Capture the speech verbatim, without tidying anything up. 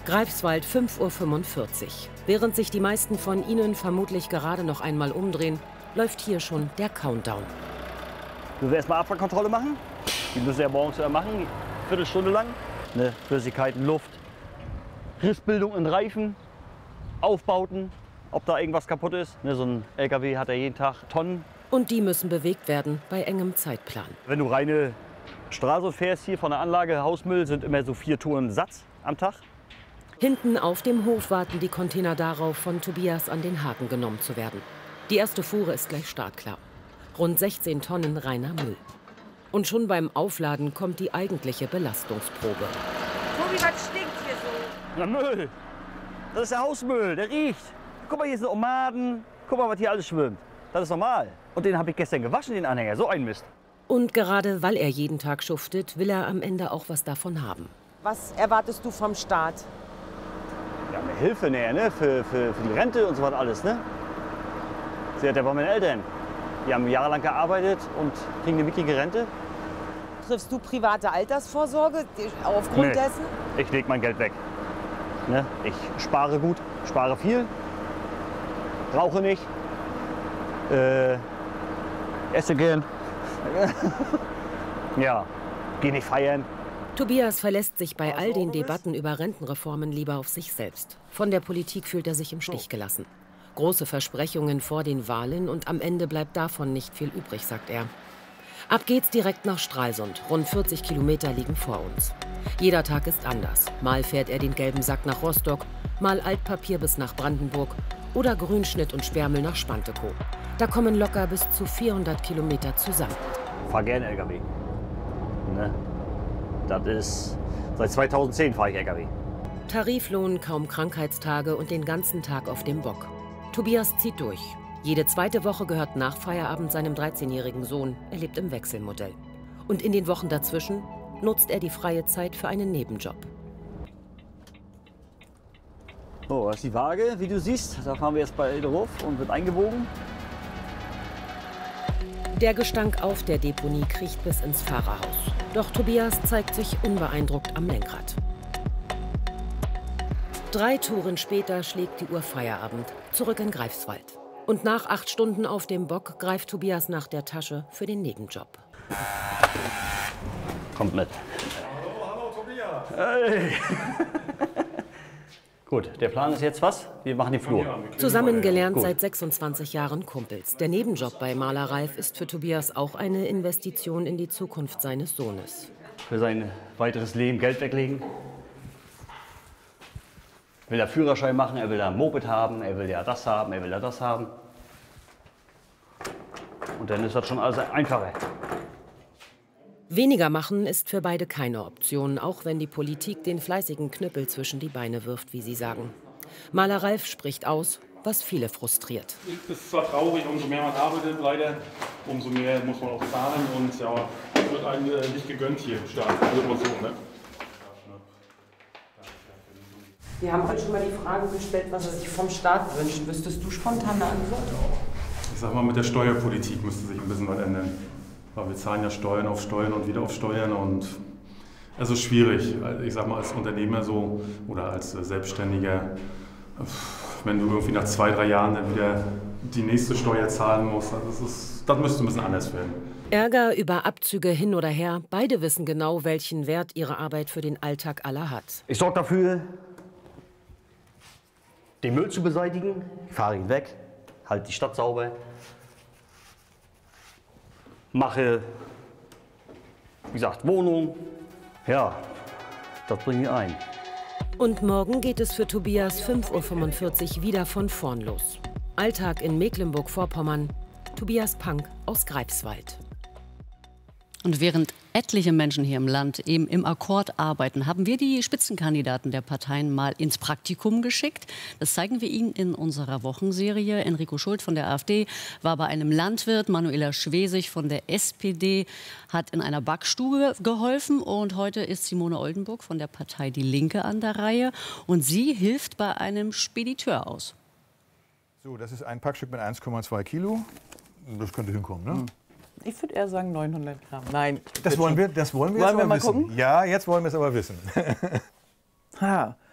Greifswald, fünf Uhr fünfundvierzig. Während sich die meisten von Ihnen vermutlich gerade noch einmal umdrehen, läuft hier schon der Countdown. Du willst erstmal Abfahrtkontrolle machen. Die müssen wir ja morgens ja machen, eine Viertelstunde lang. Ne, Flüssigkeiten, Luft, Rissbildung in Reifen, Aufbauten, ob da irgendwas kaputt ist. Ne, so ein L K W hat ja jeden Tag Tonnen. Und die müssen bewegt werden bei engem Zeitplan. Wenn du reine Straße fährst hier von der Anlage, Hausmüll, sind immer so vier Touren Satz am Tag. Hinten auf dem Hof warten die Container darauf, von Tobias an den Haken genommen zu werden. Die erste Fuhre ist gleich startklar. Rund sechzehn Tonnen reiner Müll. Und schon beim Aufladen kommt die eigentliche Belastungsprobe. Tobi, was stinkt hier so? Na, Müll. Das ist der Hausmüll, der riecht. Guck mal, hier sind Omaden. Guck mal, was hier alles schwimmt. Das ist normal. Und den habe ich gestern gewaschen, den Anhänger. So ein Mist. Und gerade weil er jeden Tag schuftet, will er am Ende auch was davon haben. Was erwartest du vom Staat? Ja, eine Hilfe näher, ne? Für, für, für die Rente und so was alles, ne? Sie hat ja bei meinen Eltern. Die haben jahrelang gearbeitet und kriegen eine mickige Rente. Triffst du private Altersvorsorge aufgrund Nee, dessen? ich lege mein Geld weg. Ne? Ich spare gut, spare viel, rauche nicht, äh, esse gern. Ja, geh nicht feiern. Tobias verlässt sich bei all den Debatten über Rentenreformen lieber auf sich selbst. Von der Politik fühlt er sich im Stich gelassen. Große Versprechungen vor den Wahlen und am Ende bleibt davon nicht viel übrig, sagt er. Ab geht's direkt nach Stralsund. Rund vierzig Kilometer liegen vor uns. Jeder Tag ist anders. Mal fährt er den gelben Sack nach Rostock, mal Altpapier bis nach Brandenburg oder Grünschnitt und Sperrmüll nach Spantekow. Da kommen locker bis zu vierhundert Kilometer zusammen. Ich fahr gerne L K W. Ne? Das ist, seit zweitausendzehn fahre ich L K W. Tariflohn, kaum Krankheitstage und den ganzen Tag auf dem Bock. Tobias zieht durch. Jede zweite Woche gehört nach Feierabend seinem dreizehnjährigen Sohn. Er lebt im Wechselmodell. Und in den Wochen dazwischen nutzt er die freie Zeit für einen Nebenjob. So, das ist die Waage, wie du siehst. Da fahren wir jetzt bei drauf und wird eingewogen. Der Gestank auf der Deponie kriecht bis ins Fahrerhaus. Doch Tobias zeigt sich unbeeindruckt am Lenkrad. Drei Touren später schlägt die Uhr Feierabend, zurück in Greifswald. Und nach acht Stunden auf dem Bock greift Tobias nach der Tasche für den Nebenjob. Kommt mit. Hallo, hallo Tobias. Hey. Gut, der Plan ist jetzt was? Wir machen die Flur. Zusammengelernt seit sechsundzwanzig Jahren Kumpels. Der Nebenjob bei Maler Ralf ist für Tobias auch eine Investition in die Zukunft seines Sohnes. Für sein weiteres Leben Geld weglegen. Will er Führerschein machen, er will da ein Moped haben, er will ja das haben, er will ja das haben. Und dann ist das schon alles einfacher. Weniger machen ist für beide keine Option, auch wenn die Politik den fleißigen Knüppel zwischen die Beine wirft, wie sie sagen. Maler Ralf spricht aus, was viele frustriert. Es ist zwar traurig, umso mehr man arbeitet, leider, umso mehr muss man auch zahlen. Und ja, es wird einem äh, nicht gegönnt hier im Staat. Also immer so, ne? Wir haben heute schon mal die Frage gestellt, was er sich vom Staat wünscht. Wüsstest du spontan eine Antwort? Ich sag mal, mit der Steuerpolitik müsste sich ein bisschen was ändern. Weil wir zahlen ja Steuern auf Steuern und wieder auf Steuern und es ist schwierig. Ich sag mal, als Unternehmer so oder als Selbstständiger, wenn du irgendwie nach zwei, drei Jahren dann wieder die nächste Steuer zahlen musst, das, ist, das müsste ein bisschen anders werden. Ärger über Abzüge hin oder her, beide wissen genau, welchen Wert ihre Arbeit für den Alltag aller hat. Ich sorge dafür, den Müll zu beseitigen. Ich fahre ihn weg, halte die Stadt sauber. Mache, wie gesagt, Wohnung. Ja, das bringe ich ein. Und morgen geht es für Tobias fünf Uhr fünfundvierzig wieder von vorn los. Alltag in Mecklenburg-Vorpommern. Tobias Pank aus Greifswald. Und während etliche Menschen hier im Land eben im Akkord arbeiten, haben wir die Spitzenkandidaten der Parteien mal ins Praktikum geschickt. Das zeigen wir Ihnen in unserer Wochenserie. Enrico Schult von der AfD war bei einem Landwirt, Manuela Schwesig von der S P D hat in einer Backstube geholfen. Und heute ist Simone Oldenburg von der Partei Die Linke an der Reihe. Und sie hilft bei einem Spediteur aus. So, das ist ein Packstück mit eins Komma zwei Kilo. Das könnte hinkommen, ne? Hm. Ich würde eher sagen neunhundert Gramm. Nein. Das wollen wir, das wollen wir wollen jetzt wir aber mal wissen. Gucken? Ja, jetzt wollen wir es aber wissen. Ha.